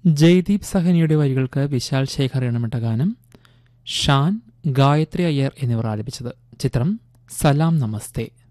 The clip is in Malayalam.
ജയ്ദീപ് സഹനിയുടെ വരികൾക്ക് വിശാൽ ശേഖർ ഇണമിട്ട ഗാനം ഷാൻ, ഗായത്രി അയ്യർ എന്നിവർ ആലപിച്ചത്. ചിത്രം സലാം നമസ്തേ.